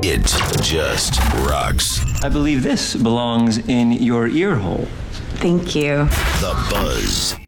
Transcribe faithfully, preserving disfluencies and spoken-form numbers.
It just rocks. I believe this belongs in your ear hole. Thank you. The Buzz